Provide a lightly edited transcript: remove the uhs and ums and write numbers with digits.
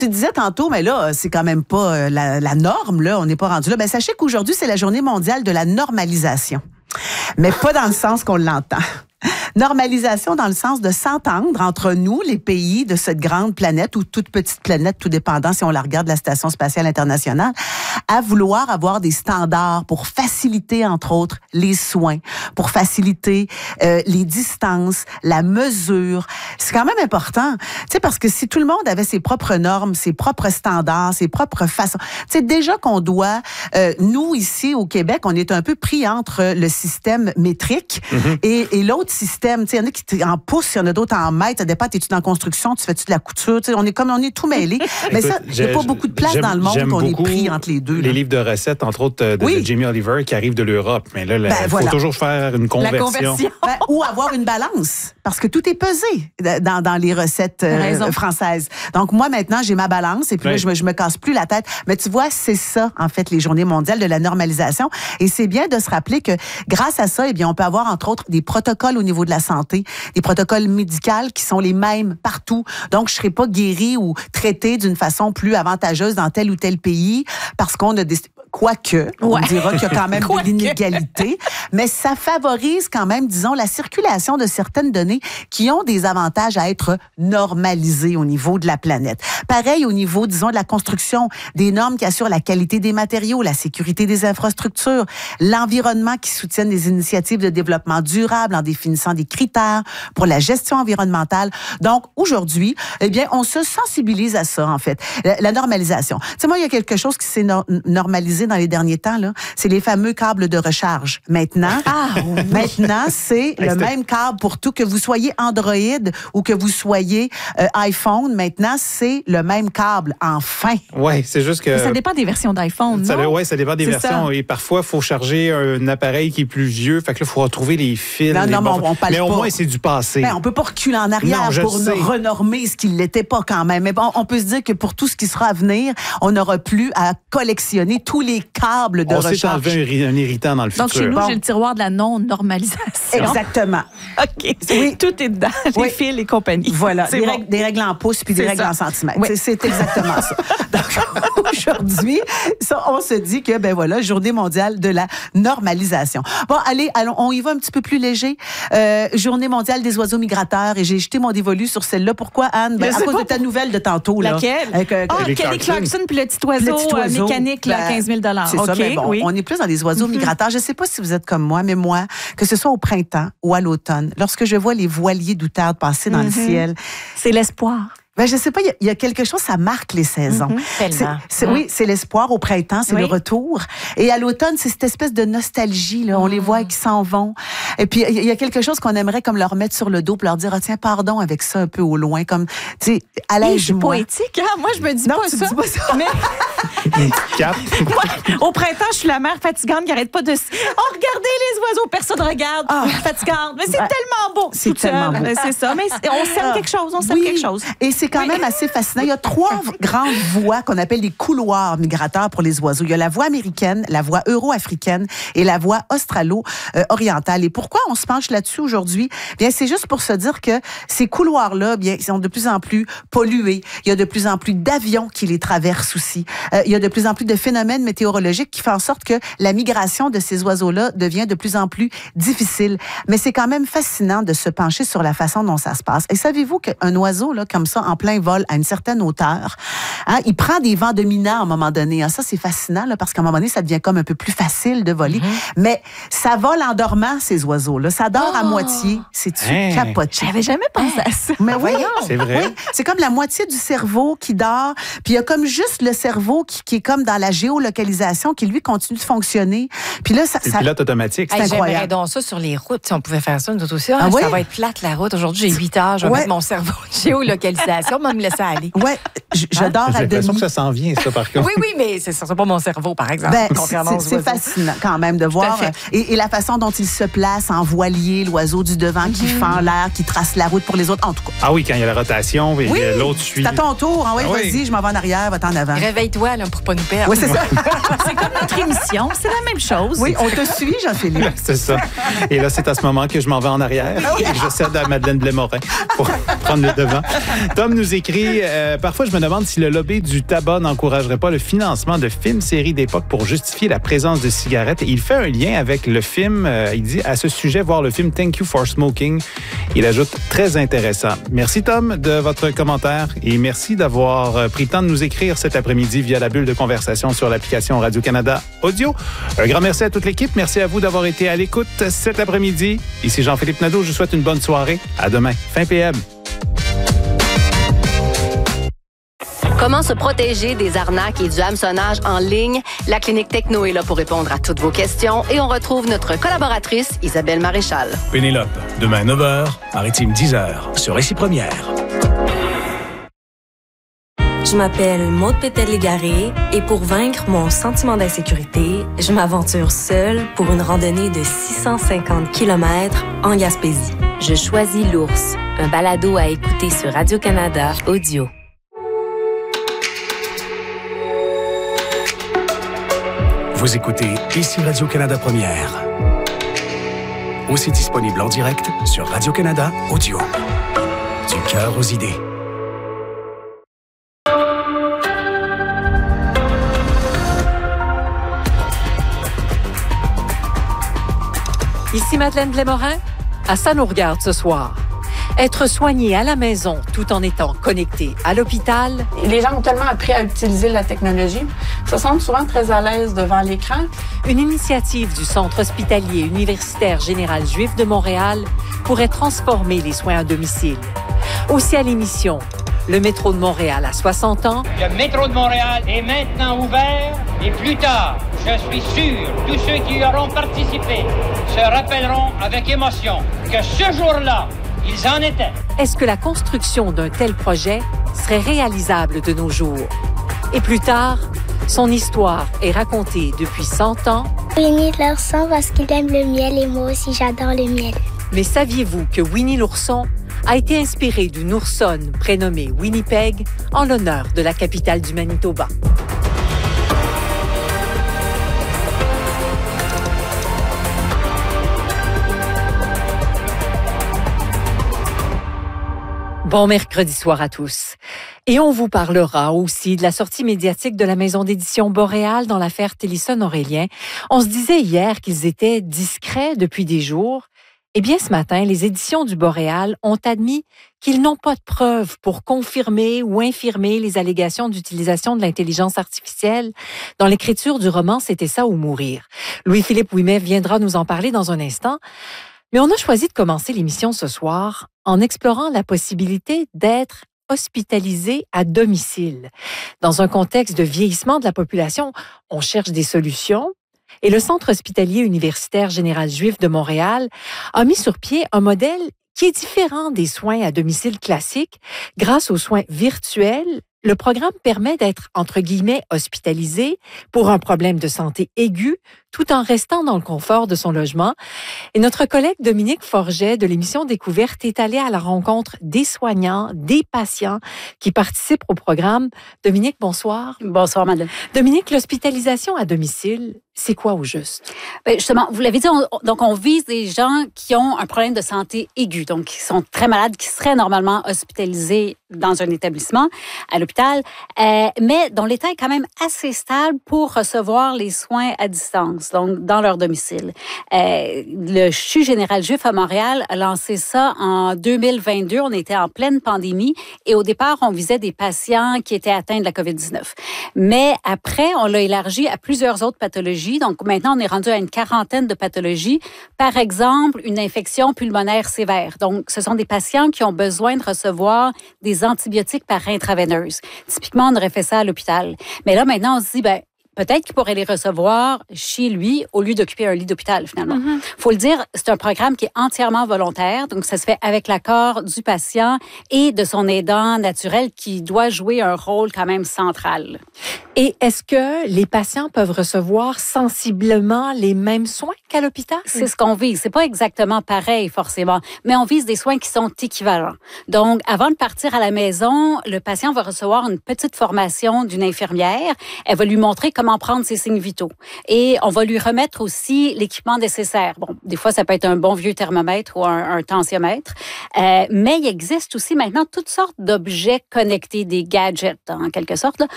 Tu disais tantôt, mais là, c'est quand même pas la norme, là. On n'est pas rendu là. Ben, sachez qu'aujourd'hui, c'est la journée mondiale de la normalisation. Mais pas dans le sens qu'on l'entend. Normalisation dans le sens de s'entendre entre nous, les pays de cette grande planète ou toute petite planète, tout dépendant si on la regarde de la Station spatiale internationale, à vouloir avoir des standards pour faciliter, entre autres, les soins, pour faciliter les distances, la mesure. C'est quand même important, tu sais, parce que si tout le monde avait ses propres normes, ses propres standards, ses propres façons, tu sais, déjà qu'on doit, nous, ici, au Québec, on est un peu pris entre le système métrique et l'autre système. Tu sais, il y en a qui en pouces, il y en a d'autres en mètres. Ça dépend, t'es-tu en construction, tu fais-tu de la couture? Tu sais, on est tout mêlés. Mais écoute, ça, il n'y a pas beaucoup de place dans le monde où on est pris entre les deux. Les livres de recettes, entre autres, de Jamie Oliver, qui arrivent de l'Europe. Mais là, il faut toujours faire une conversion. Ou avoir une balance. Parce que tout est pesé dans les recettes françaises. Donc, moi, maintenant, j'ai ma balance et puis là, je me casse plus la tête. Mais tu vois, c'est ça, en fait, les Journées mondiales de la normalisation. Et c'est bien de se rappeler que grâce à ça, eh bien, on peut avoir, entre autres, des protocoles au niveau de la santé, des protocoles médicaux qui sont les mêmes partout. Donc, je ne serai pas guérie ou traitée d'une façon plus avantageuse dans tel ou tel pays parce qu'on a des... Quoique, on dira qu'il y a quand même de l'inégalité, mais ça favorise quand même, disons, la circulation de certaines données qui ont des avantages à être normalisées au niveau de la planète. Pareil au niveau, disons, de la construction, des normes qui assurent la qualité des matériaux, la sécurité des infrastructures, l'environnement qui soutiennent des initiatives de développement durable en définissant des critères pour la gestion environnementale. Donc, aujourd'hui, eh bien, on se sensibilise à ça, en fait. La normalisation. Tu sais, moi, il y a quelque chose qui s'est normalisé dans les derniers temps, là, c'est les fameux câbles de recharge. Maintenant, c'est le même câble pour tout, que vous soyez Android ou que vous soyez iPhone. Maintenant, c'est le même câble. Enfin. Oui, c'est juste que... Mais ça dépend des versions d'iPhone, non? Oui, ça dépend des versions. Ça. Et parfois, il faut charger un appareil qui est plus vieux. Fait que là, il faut retrouver les fils. Mais au moins, c'est du passé. Ben, on peut pas reculer en arrière pour renormer ce qui l'était pas quand même. Mais bon, on peut se dire que pour tout ce qui sera à venir, on n'aura plus à collectionner tous les câbles de recharge. On s'est enlevé un irritant dans le futur. Donc, chez nous, j'ai le tiroir de la non-normalisation. Exactement. OK. Oui. Tout est dedans, les fils et compagnie. Voilà, des règles en pouces puis des règles en centimètres. Oui. C'est exactement ça. Donc, aujourd'hui, on se dit que, ben voilà, Journée mondiale de la normalisation. Bon, allons, on y va un petit peu plus léger. Journée mondiale des oiseaux migrateurs. Et j'ai jeté mon dévolu sur celle-là. Pourquoi, Anne? Ben, à cause de ta nouvelle de tantôt. Laquelle? Kelly Clarkson puis le petit oiseau mécanique, là, 15 000 C'est ça, mais bon, on est plus dans les oiseaux migrateurs. Je ne sais pas si vous êtes comme moi, mais moi, que ce soit au printemps ou à l'automne, lorsque je vois les voiliers d'outarde passer dans le ciel... C'est l'espoir. Ben, je sais pas, il y a quelque chose, ça marque les saisons. Oui, c'est l'espoir. Au printemps, c'est le retour. Et à l'automne, c'est cette espèce de nostalgie, là. On les voit qui s'en vont. Et puis, il y a quelque chose qu'on aimerait comme leur mettre sur le dos pour leur dire, tiens, pardon avec ça un peu au loin, comme, tu sais, allège-moi. C'est poétique, hein? Moi, je me dis pas ça. Dis pas ça. Mais... au printemps, je suis la mère fatigante qui arrête pas de... Oh, regardez les oiseaux, personne regarde. Fatigante. Mais c'est tellement beau. C'est tellement beau. C'est ça. Mais on sème quelque chose. quelque chose. Et c'est quand même assez fascinant. Il y a 3 grandes voies qu'on appelle des couloirs migrateurs pour les oiseaux. Il y a la voie américaine, la voie euro-africaine et la voie australo-orientale. Et pourquoi on se penche là-dessus aujourd'hui? Bien, c'est juste pour se dire que ces couloirs-là, bien, ils sont de plus en plus pollués. Il y a de plus en plus d'avions qui les traversent aussi. Il y a de plus en plus de phénomènes météorologiques qui font en sorte que la migration de ces oiseaux-là devient de plus en plus difficile. Mais c'est quand même fascinant de se pencher sur la façon dont ça se passe. Et savez-vous qu'un oiseau, là, comme ça, en plein vol à une certaine hauteur, il prend des vents dominants à un moment donné. Ça, c'est fascinant, là, parce qu'à un moment donné, ça devient comme un peu plus facile de voler. Mais ça vole en dormant, ces oiseaux-là. Ça dort à moitié. C'est-tu capoté? J'avais jamais pensé à ça. Mais oui, c'est vrai. Oui. C'est comme la moitié du cerveau qui dort, puis il y a comme juste le cerveau qui est comme dans la géolocalisation, qui, lui, continue de fonctionner. Puis là, c'est le pilote automatique. C'est incroyable. J'aimerais donc ça sur les routes, si on pouvait faire ça, nous autres aussi. Ça va être plate, la route. Aujourd'hui, j'ai 8 heures. Je vais mettre mon cerveau géolocalisation, on va me laisser aller. Oui, je dors à demi. J'ai l'impression que ça s'en vient, ça, par contre. Oui, mais c'est pas mon cerveau, par exemple. C'est fascinant, quand même, de voir. Et la façon dont il se place en voilier, l'oiseau du devant qui fend l'air, qui trace la route pour les autres, en tout cas. Ah oui, quand il y a la rotation, et l'autre suit. C'est à ton tour. Vas-y, je m'en vais en arrière, va-t'en en avant. Réveille-toi, là, pour pas nous perdre. Oui, c'est ça. C'est comme notre émission, c'est la même chose. Oui, on te suit, Jean-Philippe. C'est ça. Et là, c'est à ce moment que je m'en vais en arrière et je cède à Madeleine Blais-Morin pour prendre le devant. Tom Tom nous écrit parfois, je me demande si le lobby du tabac n'encouragerait pas le financement de films-séries d'époque pour justifier la présence de cigarettes. Et il fait un lien avec le film, il dit à ce sujet, voir le film Thank You for Smoking. Il ajoute très intéressant. Merci, Tom, de votre commentaire et merci d'avoir pris le temps de nous écrire cet après-midi via la bulle de conversation sur l'application Radio-Canada Audio. Un grand merci à toute l'équipe. Merci à vous d'avoir été à l'écoute cet après-midi. Ici Jean-Philippe Nadeau. Je vous souhaite une bonne soirée. À demain, fin PM. Comment se protéger des arnaques et du hameçonnage en ligne? La Clinique Techno est là pour répondre à toutes vos questions et on retrouve notre collaboratrice Isabelle Maréchal. Pénélope, demain 9h, Maritime 10h, sur Récit Première. Je m'appelle Maude Pétel-Légaré et pour vaincre mon sentiment d'insécurité, je m'aventure seule pour une randonnée de 650 km en Gaspésie. Je choisis l'ours, un balado à écouter sur Radio-Canada Audio. Vous écoutez ici Radio-Canada Première. Aussi disponible en direct sur Radio-Canada Audio. Du cœur aux idées. Ici Madeleine Blais-Morin. À ça nous regarde ce soir. Être soigné à la maison tout en étant connecté à l'hôpital. Les gens ont tellement appris à utiliser la technologie, se sentent souvent très à l'aise devant l'écran. Une initiative du Centre hospitalier universitaire général juif de Montréal pourrait transformer les soins à domicile. Aussi à l'émission, le métro de Montréal a 60 ans. Le métro de Montréal est maintenant ouvert et plus tard, je suis sûr, tous ceux qui y auront participé se rappelleront avec émotion que ce jour-là, ils en étaient. Est-ce que la construction d'un tel projet serait réalisable de nos jours? Et plus tard, son histoire est racontée depuis 100 ans. Winnie l'ourson parce qu'il aime le miel et moi aussi j'adore le miel. Mais saviez-vous que Winnie l'ourson a été inspiré d'une oursonne prénommée Winnipeg en l'honneur de la capitale du Manitoba? Bon mercredi soir à tous. Et on vous parlera aussi de la sortie médiatique de la maison d'édition Boréal dans l'affaire Télisson-Aurélien. On se disait hier qu'ils étaient discrets depuis des jours. Eh bien, ce matin, les éditions du Boréal ont admis qu'ils n'ont pas de preuves pour confirmer ou infirmer les allégations d'utilisation de l'intelligence artificielle. Dans l'écriture du roman, c'était ça ou mourir. Louis-Philippe Ouimet viendra nous en parler dans un instant. Mais on a choisi de commencer l'émission ce soir en explorant la possibilité d'être hospitalisé à domicile. Dans un contexte de vieillissement de la population, on cherche des solutions. Et le Centre hospitalier universitaire général juif de Montréal a mis sur pied un modèle qui est différent des soins à domicile classiques. Grâce aux soins virtuels, le programme permet d'être, entre guillemets, hospitalisé pour un problème de santé aigu, tout en restant dans le confort de son logement. Et notre collègue Dominique Forget de l'émission Découverte est allé à la rencontre des soignants, des patients qui participent au programme. Dominique, bonsoir. Bonsoir, madame. Dominique, l'hospitalisation à domicile, c'est quoi au juste? Bien, justement, vous l'avez dit, on vise des gens qui ont un problème de santé aigu, donc qui sont très malades, qui seraient normalement hospitalisés dans un établissement, à l'hôpital, mais dont l'état est quand même assez stable pour recevoir les soins à distance, donc dans leur domicile. Le CHU général juif à Montréal a lancé ça en 2022. On était en pleine pandémie et au départ, on visait des patients qui étaient atteints de la COVID-19. Mais après, on l'a élargi à plusieurs autres pathologies. Donc maintenant, on est rendu à une quarantaine de pathologies. Par exemple, une infection pulmonaire sévère. Donc, ce sont des patients qui ont besoin de recevoir des antibiotiques par intraveineuse. Typiquement, on aurait fait ça à l'hôpital. Mais là, maintenant, on se dit, peut-être qu'il pourrait les recevoir chez lui au lieu d'occuper un lit d'hôpital, finalement. Faut le dire, c'est un programme qui est entièrement volontaire. Donc, ça se fait avec l'accord du patient et de son aidant naturel qui doit jouer un rôle quand même central. Et est-ce que les patients peuvent recevoir sensiblement les mêmes soins qu'à l'hôpital? C'est ce qu'on vise. C'est pas exactement pareil, forcément, mais on vise des soins qui sont équivalents. Donc, avant de partir à la maison, le patient va recevoir une petite formation d'une infirmière. Elle va lui montrer comment prendre ses signes vitaux. Et on va lui remettre aussi l'équipement nécessaire. Bon, des fois, ça peut être un bon vieux thermomètre ou un tensiomètre. Mais il existe aussi maintenant toutes sortes d'objets connectés, des gadgets, en quelque sorte, là,